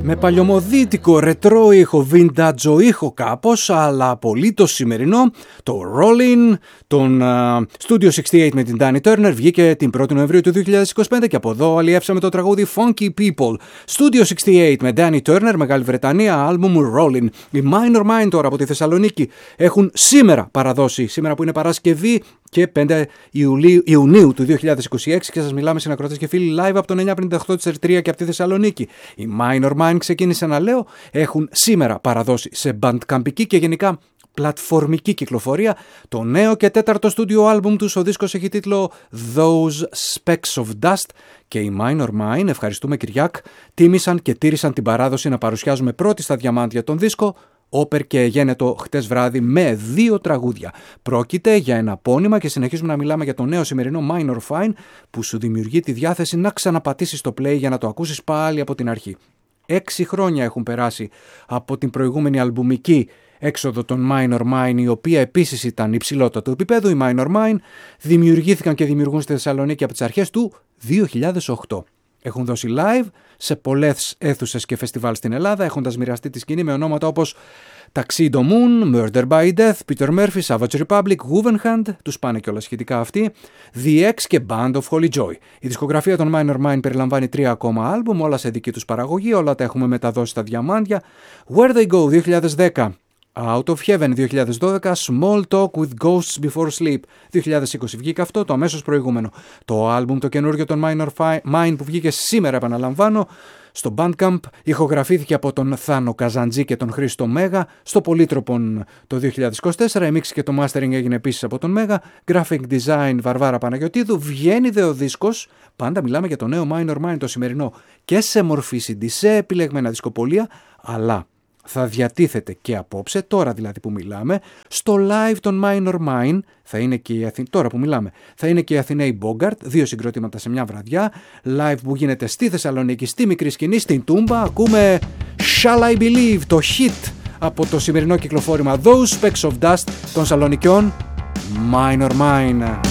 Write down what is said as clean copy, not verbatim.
Με παλιωμοδίτικο ρετρό ήχο, vintage ήχο κάπως, αλλά απολύτως σημερινό, το Rollin' των Studio 68 με την Danny Turner βγήκε την 1η Νοεμβρίου του 2025 και από εδώ αλλιεύσαμε το τραγούδι Funky People. Studio 68 με Danny Turner, Μεγάλη Βρετανία, άλμπουμ Rollin'. Οι Minor Mind τώρα από τη Θεσσαλονίκη έχουν σήμερα παραδώσει, σήμερα που είναι Παρασκευή και 5 Ιουνίου του 2026 και σας μιλάμε συνακροατές και φίλοι live από τον 958 της Ερτρία και από τη Θεσσαλονίκη. Οι Minor Mind, ξεκίνησα να λέω, έχουν σήμερα παραδώσει σε bandcampική και γενικά πλατφορμική κυκλοφορία το νέο και τέταρτο στούντιο άλμπουμ τους. Ο δίσκος έχει τίτλο Those Specks of Dust και οι Minor Mind, ευχαριστούμε Κυριάκ, τίμησαν και τήρησαν την παράδοση να παρουσιάζουμε πρώτη στα διαμάντια τον δίσκο όπερ και γένετο χτες βράδυ με 2 τραγούδια. Πρόκειται για ένα απόνυμα και συνεχίζουμε να μιλάμε για το νέο σημερινό Minor Fine που σου δημιουργεί τη διάθεση να ξαναπατήσεις το play για να το ακούσεις πάλι από την αρχή. 6 χρόνια έχουν περάσει από την προηγούμενη αλμπουμική έξοδο των Minor Mind, η οποία επίσης ήταν υψηλότατου επίπεδου. Οι Minor Mind δημιουργήθηκαν και δημιουργούν στη Θεσσαλονίκη από τις αρχές του 2008. Έχουν δώσει live σε πολλές αίθουσες και φεστιβάλ στην Ελλάδα, έχοντας μοιραστεί τη σκηνή με ονόματα όπως Tuxedo Moon, Murder by Death, Peter Murphy, Savage Republic, Wolvenhand, τους πάνε και όλα σχετικά αυτοί, The X και Band of Holy Joy. Η δισκογραφία των Minor Mind περιλαμβάνει 3 ακόμα άλμπουμ, όλα σε δική τους παραγωγή, όλα τα έχουμε μεταδώσει στα διαμάντια. Where They Go 2010, Out of Heaven 2012, Small Talk with Ghosts Before Sleep 2020 βγήκε αυτό, το αμέσως προηγούμενο. Το άλμπουμ το καινούργιο των Minor Mind που βγήκε σήμερα, επαναλαμβάνω, στο Bandcamp, ηχογραφήθηκε από τον Θάνο Καζαντζή και τον Χρήστο Μέγα, στο Πολύτροπον το 2024, η μίξη και το mastering έγινε επίσης από τον Μέγα, graphic design Βαρβάρα Παναγιωτίδου, βγαίνει δε ο δίσκος, πάντα μιλάμε για το νέο Minor Mind το σημερινό και σε μορφή CD, σε επιλεγμένα δισκοπολία, αλλά θα διατίθεται και απόψε, τώρα δηλαδή που μιλάμε, στο live των Minor Mind, θα είναι και τώρα που μιλάμε, θα είναι και η Αθηναίοι Bogart, 2 συγκροτήματα σε μια βραδιά, live που γίνεται στη Θεσσαλονίκη, στη μικρή σκηνή, στην Τούμπα, ακούμε Shall I Believe, το hit από το σημερινό κυκλοφόρημα Those Specks of Dust των Σαλονικιών Minor Mind.